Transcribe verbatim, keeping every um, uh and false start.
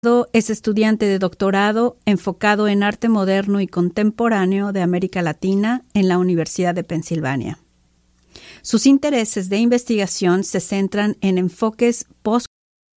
Es estudiante de doctorado enfocado en arte moderno y contemporáneo de América Latina en la Universidad de Pensilvania. Sus intereses de investigación se centran en enfoques post